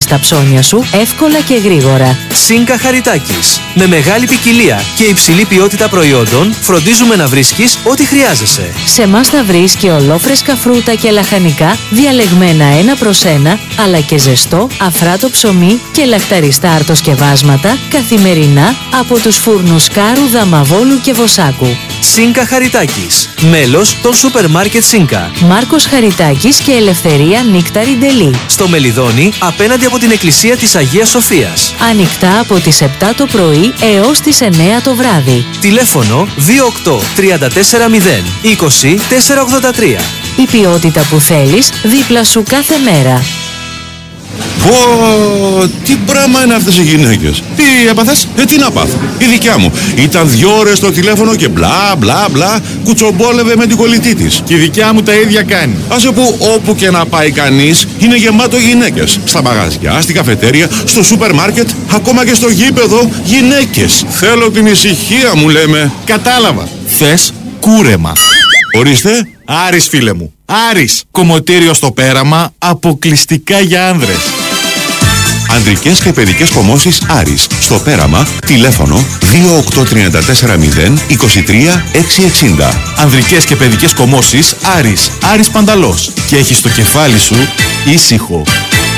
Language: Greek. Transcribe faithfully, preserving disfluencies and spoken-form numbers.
τα ψώνια σου εύκολα και γρήγορα. Σίνκα Χαριτάκης. Με μεγάλη ποικιλία και υψηλή ποιότητα προϊόντων, φροντίζουμε να βρίσκεις ό,τι χρειάζεσαι. Σε εμάς θα βρεις και ολόφρεσκα φρούτα και λαχανικά, διαλεγμένα ένα προς ένα, αλλά και ζεστό, αφράτο ψωμί και λαχταριστά αρτοσκευάσματα καθημερινά από τους φούρνους Κάρου, Δαμαβόλου και Βοσάκου. Σίνκα Χαριτάκης. Μέλος των σούπερ μάρκετ Σίνκα. Μάρκος Χαριτάκης και Ελευθερία Νίκταρη Ντελή. Στο Μελιδόνι, απέναντι από την Εκκλησία της Αγίας Σοφίας. Ανοιχτά από τις επτά το πρωί έως τις εννέα το βράδυ. Τηλέφωνο δύο οκτώ τρία τέσσερα μηδέν είκοσι τέσσερα ογδόντα τρία. Η ποιότητα που θέλεις δίπλα σου κάθε μέρα. Πω, τι πράγμα είναι αυτές οι γυναίκες. Τι έπαθες? Ε, τι να πάθω. Η δικιά μου ήταν δύο ώρες στο τηλέφωνο και μπλα μπλα μπλα κουτσομπόλευε με την κολλητή της. Και η δικιά μου τα ίδια κάνει. Άσε που όπου και να πάει κανείς είναι γεμάτο γυναίκες. Στα μαγαζιά, στην καφετέρια, στο σούπερ μάρκετ, ακόμα και στο γήπεδο γυναίκες. Θέλω την ησυχία μου, λέμε. Κατάλαβα. Θες κούρεμα. Ορίστε. Άρης, φίλε μου. Άρης. Κομμωτήριο στο πέραμα, αποκλειστικά για άνδρες. Ανδρικές και παιδικές κομμώσεις Άρης. Στο πέραμα, τηλέφωνο δύο οκτώ τρία τέσσερα μηδέν είκοσι τρία έξι εξήντα. Ανδρικές και παιδικές κομμώσεις Άρης. Άρης Πανταλός. Και έχεις το κεφάλι σου ήσυχο.